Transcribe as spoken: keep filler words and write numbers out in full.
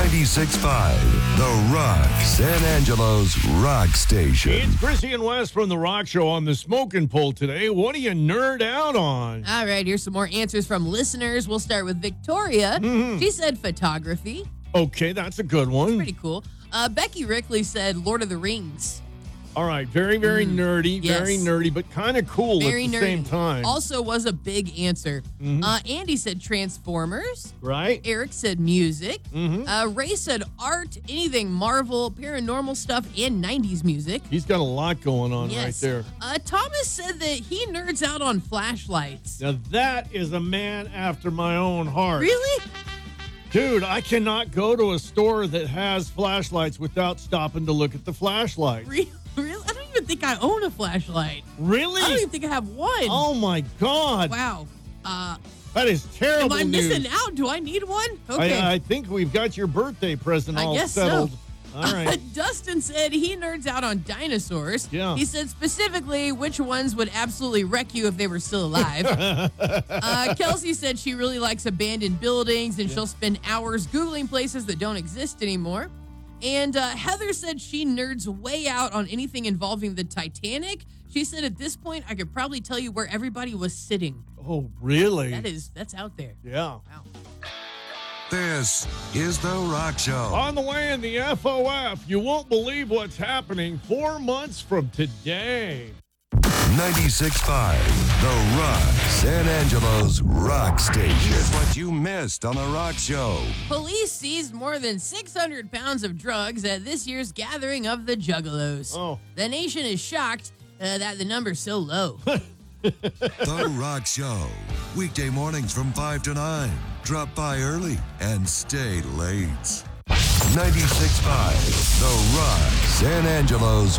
ninety-six point five, The Rock, San Angelo's rock station. It's Chrissy and Wes from The Rock Show on the smoking poll today. What do you nerd out on? All right, here's some more answers from listeners. We'll start with Victoria. Mm-hmm. She said photography. Okay, that's a good one. Pretty cool. Uh, Becky Rickley said Lord of the Rings. All right, very, very Mm, nerdy, yes. very nerdy, but kind of cool Very at the nerdy. same time. Also was a big answer. Mhm. Uh, Andy said Transformers. Right? Eric said music. Mhm. Uh, Ray said art, anything Marvel, paranormal stuff, and nineties music. He's got a lot going on right Yes. there. Uh, Thomas said that he nerds out on flashlights. Now, that is a man after my own heart. Really? Dude, I cannot go to a store that has flashlights without stopping to look at the flashlight. Re- Really? I don't even think I own a flashlight. Really? I don't even think I have one. Oh, my God. Wow. Uh, That is terrible am I news. missing out? Do I need one? Okay. I, I think we've got your birthday present I all guess settled. so. All right. Dustin said he nerds out on dinosaurs. Yeah. He said specifically which ones would absolutely wreck you if they were still alive. uh, Kelsey said she really likes abandoned buildings and she'll spend hours Googling places that don't exist anymore. And uh, Heather said she nerds way out on anything involving the Titanic. She said at this point, I could probably tell you where everybody was sitting. Oh, really? That is, that's out there. Yeah. Wow. This is The Rock Show. On the way in the F O F, you won't believe what's happening four months from today. ninety-six point five, The Rock, San Angelo's rock station. Here's what you missed on The Rock Show. Police seized more than six hundred pounds of drugs at this year's gathering of the Juggalos. Oh. The nation is shocked uh, that the number's so low. The Rock Show. Weekday mornings from five to nine. Drop by early and stay late. ninety-six point five, The Rock, San Angelo's